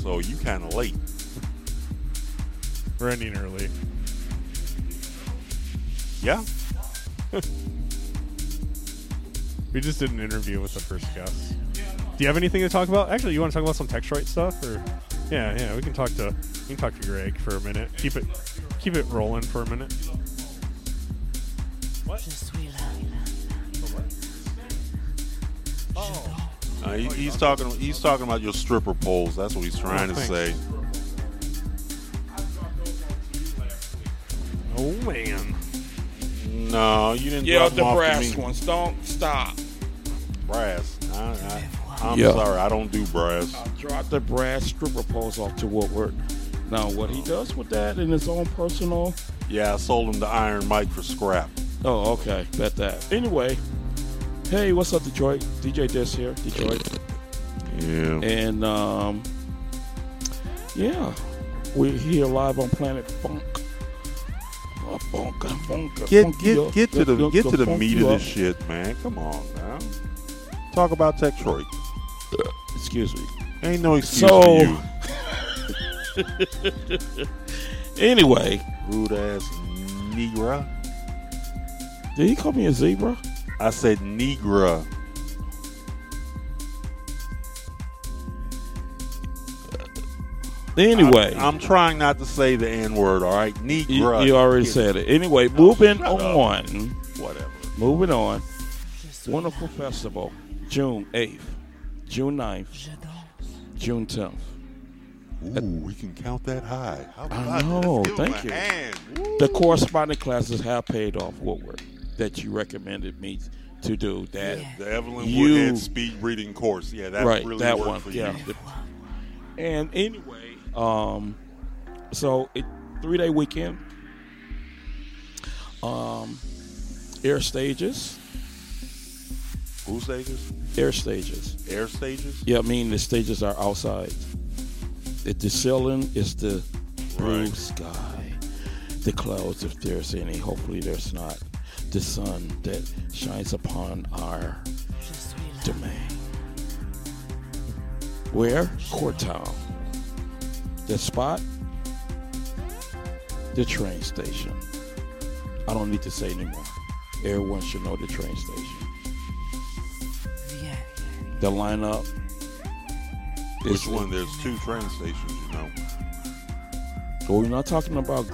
so you kind of late. We're ending early. Yeah. We just did an interview with the first guest. Do you have anything to talk about? Actually, you want to talk about some Textroid stuff, or yeah, we can talk to Greg for a minute. Keep it rolling for a minute. What? Oh. He's talking about your stripper poles. That's what he's trying to say. Oh man. No, you didn't. Yeah, drop the them off to brass me. ones. Don't stop. Brass. I'm sorry, I don't do brass. I dropped the brass stripper poles off to Woodward. Now, what he does with that in his own personal... Yeah, I sold him the Iron Mike for scrap. Oh, okay. Bet that. Anyway, hey, what's up, Detroit? DJ Dis here, Detroit. Yeah. And, yeah, we're here live on Planet Funk. Get to the meat of this shit, man. Come on now. Talk about Textroid. Excuse me. Ain't no excuse for you. Anyway. Rude ass Negra. Did he call me a zebra? I said Negra. Anyway. I'm trying not to say the N-word, all right? Negra. You already said it. Anyway, moving on. Whatever. Moving on. Wonderful festival. June 8th, June 9th, June 10th. Ooh, we can count that high. I know. Thank you. The corresponding classes have paid off, Woodward, that you recommended me to do. That the Evelyn Woodhead speed reading course. Yeah, that right, really that worked one. for Yeah. you. And anyway, so 3-day weekend. Air stages. Who stages? Air stages. Air stages? Yeah, I mean the stages are outside. The ceiling is the blue sky, the clouds, if there's any. Hopefully there's not. The sun that shines upon our domain. Where? Court Town. The spot? The train station. I don't need to say anymore. Everyone should know the train station. The lineup. Which one? There's 2 train stations, you know. Well, we're not talking about.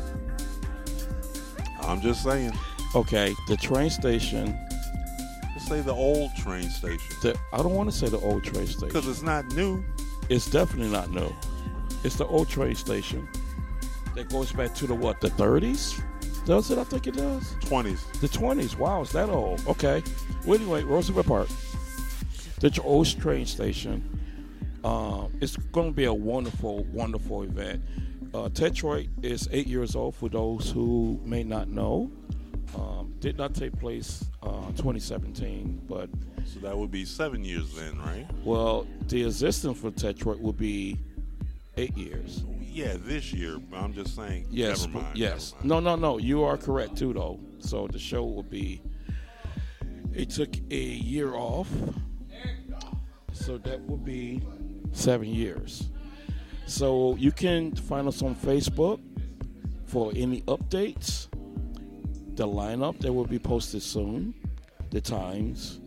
I'm just saying. Okay, the train station. Let's say the old train station. I don't want to say the old train station. Because it's not new. It's definitely not new. It's the old train station. That goes back to the what? The 30s? Does it? I think it does. 20s. The 20s. Wow, it's that old. Okay. Well, anyway, Roosevelt Park. The old train station. It's going to be a wonderful, wonderful event. Detroit is 8 years old, for those who may not know. Did not take place 2017, but... So that would be 7 years then, right? Well, the existence for Detroit would be 8 years. Yeah, this year. I'm just saying. Yes. Never mind. Yes. Never mind. No. You are correct, too, though. So the show will be... It took a year off. So that would be 7 years. So you can find us on Facebook for any updates. The lineup that will be posted soon. The times.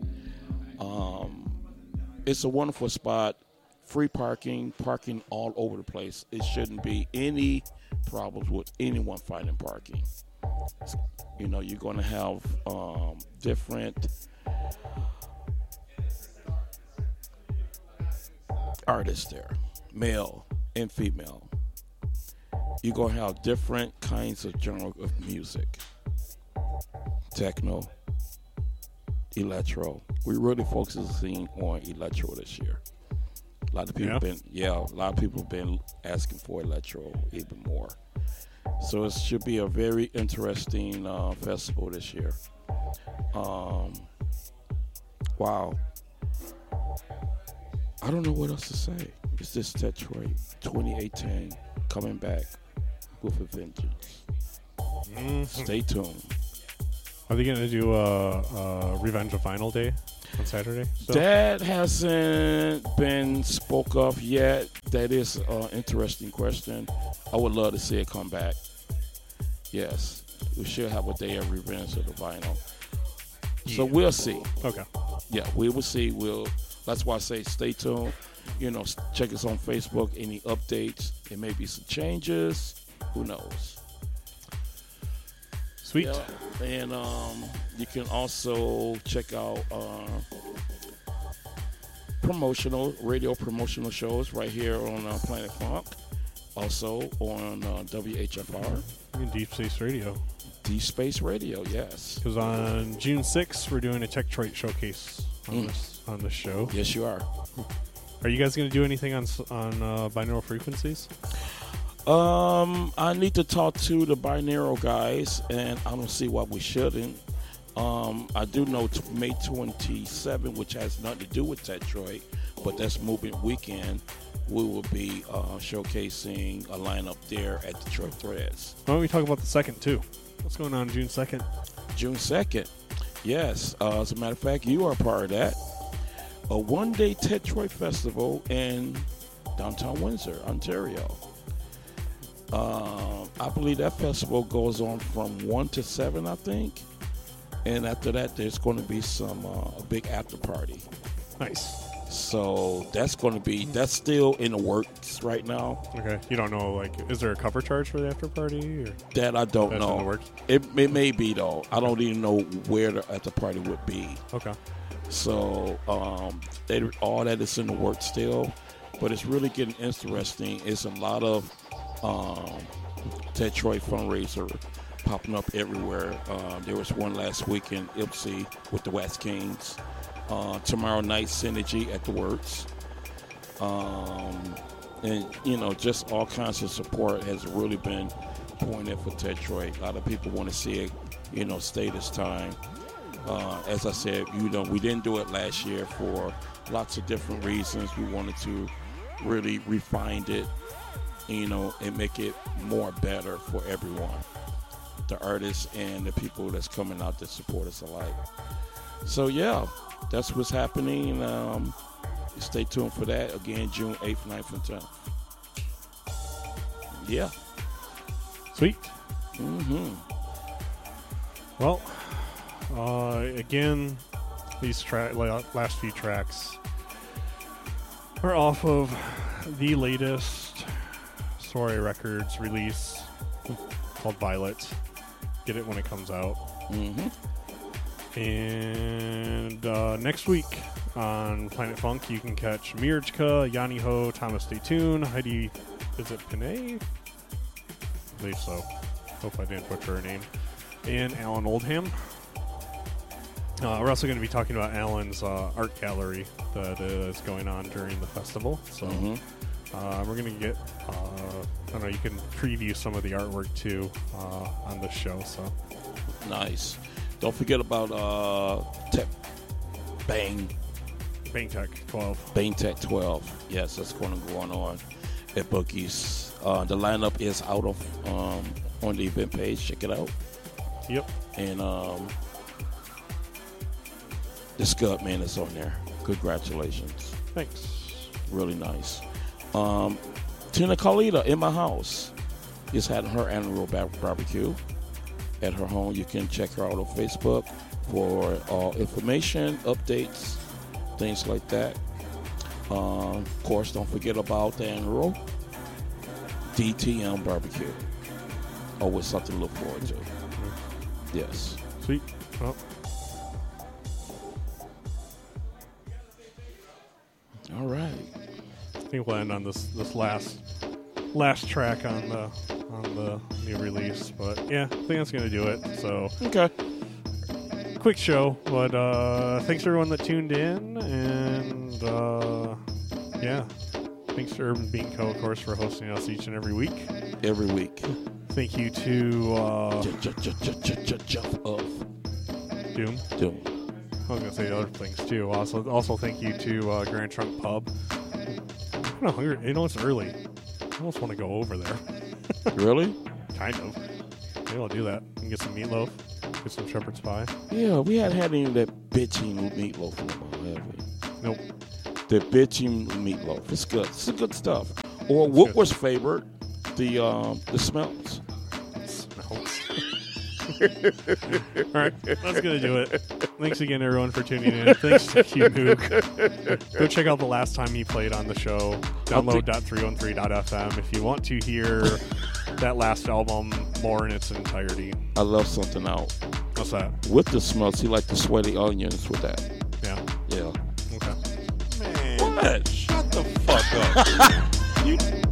It's a wonderful spot. Free parking all over the place. It shouldn't be any problems with anyone finding parking. You know, you're going to have different artists there, male and female. You're going to have different kinds of genre of music. Techno, electro. We really focusing on electro this year. A lot of people have been asking for electro even more. So it should be a very interesting festival this year. Wow. I don't know what else to say. It's just Detroit 2018 coming back with a vengeance. Mm-hmm. Stay tuned. Are they going to do a Revenge of Final Day? on Saturday? So? That hasn't been spoke of yet. That is an interesting question. I would love to see it come back. Yes. We should have a day of revenge of the vinyl. Yeah. So we'll see. Okay. Yeah, we will see. That's why I say stay tuned. Check us on Facebook. Any updates? There may be some changes. Who knows? Sweet. Yeah. And you can also check out radio promotional shows right here on Planet Funk. Also on WHFR. Deep Space Radio. Deep Space Radio, yes. Because on June 6th, we're doing a Techtroid showcase on this show. Yes, you are. Are you guys going to do anything on binaural frequencies? I need to talk to the binaural guys, and I don't see why we shouldn't. I do know May 27, which has nothing to do with Techtroid, but that's Movement Weekend. We will be showcasing a lineup there at Detroit Threads. Why don't we talk about the 2nd, too? What's going on June 2nd? June 2nd. Yes. As a matter of fact, you are a part of that. A one-day Detroit Festival in downtown Windsor, Ontario. I believe that festival goes on from 1 to 7, I think. And after that, there's going to be a big after party. Nice. So that's still in the works right now. Okay. You don't know, is there a cover charge for the after party? Or that I don't know. In the works? It may be, though. I don't even know where the after party would be. Okay. So all that is in the works still. But it's really getting interesting. It's a lot of Detroit fundraiser popping up everywhere. There was one last week in Ipsy with the West Kings. Tomorrow night, Synergy at the Works. And, just all kinds of support has really been pouring in for Detroit. A lot of people want to see it, stay this time. As I said, we didn't do it last year for lots of different reasons. We wanted to really refine it, and make it more better for everyone. The artists and the people that's coming out to support us alike. So, yeah. That's what's happening. Stay tuned for that. Again, June 8th, 9th, and 10th. Yeah. Sweet. Mm-hmm. Well, again, these last few tracks are off of the latest Soiree Records release called Violet. Get it when it comes out. Mm-hmm. And next week on Planet Funk, you can catch Mirjka, Yanni Ho, Thomas Daytune, Heidi, is it Panay? I believe so. Hope I didn't butcher her name. And Alan Oldham. We're also going to be talking about Alan's art gallery that is going on during the festival. So we're going to get, you can preview some of the artwork too on this show. So nice. Don't forget about Bang Tech 12. Bang Tech 12. Yes, that's going to go on at Boogie's. The lineup is out of on the event page. Check it out. Yep. And the Scud Man is on there. Congratulations. Thanks. Really nice. Tina Carlita in my house is having her annual barbecue at her home. You can check her out on Facebook for all information, updates, things like that. Of course, don't forget about the annual DTM barbecue. Always something to look forward to. Yes. Sweet. Well. All right. I think we'll end on this last track on the new release, but yeah, I think that's gonna do it. So okay, quick show, but thanks to everyone that tuned in, and yeah, thanks to Urban Bean Co, of course, for hosting us each and every week. Every week. Thank you to Jump off. Doom. I was gonna say other things too. Also thank you to Grand Trunk Pub. I'm kind of hungry. It's early. I almost want to go over there. Really? Kind of. Maybe I'll do that and get some meatloaf, get some shepherd's pie. Yeah, we hadn't had any of that bitching meatloaf in a while, have we? Nope. The bitching meatloaf. It's good. It's good stuff. Or what was favorite? The smells. All right, that's going to do it. Thanks again, everyone, for tuning in. Thanks to Q-Mook. Go check out the last time he played on the show. Download .313.fm if you want to hear that last album more in its entirety. I left something out. What's that? With the smells, he liked to sweaty onions with that. Yeah. Yeah. Okay. Man, what? Shut the fuck up.